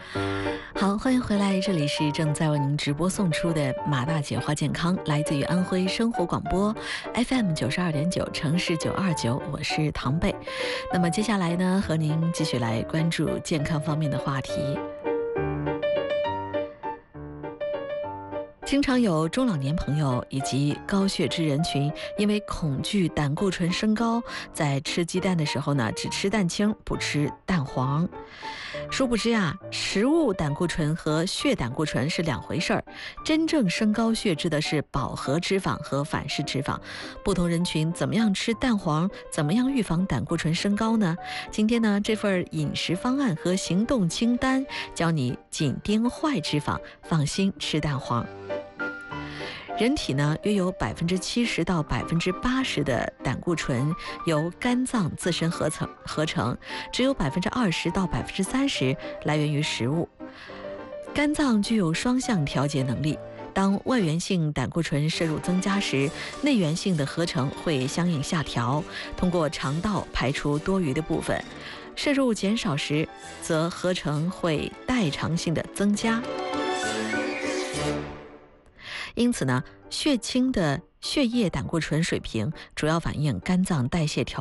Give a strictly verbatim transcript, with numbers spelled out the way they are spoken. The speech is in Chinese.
好，欢迎回来，这里是正在为您直播送出的马大姐话健康，来自于安徽生活广播 F M 九十二点九，城市九二九，我是唐贝。那么接下来呢，和您继续来关注健康方面的话题。经常有中老年朋友以及高血脂人群，因为恐惧胆固醇升高，在吃鸡蛋的时候呢，只吃蛋清，不吃蛋黄。殊不知啊，食物胆固醇和血胆固醇是两回事儿。真正升高血脂的是饱和脂肪和反式脂肪。不同人群怎么样吃蛋黄，怎么样预防胆固醇升高呢？今天呢，这份饮食方案和行动清单，教你紧盯坏脂肪，放心吃蛋黄。人体呢，约有百分之七十到百分之八十的胆固醇由肝脏自身合成，合成，只有百分之二十到百分之三十来源于食物。肝脏具有双向调节能力，当外源性胆固醇摄入增加时，内源性的合成会相应下调，通过肠道排出多余的部分；摄入减少时，则合成会代偿性的增加。因此呢，血清的血液胆固醇水平主要反映肝脏代谢调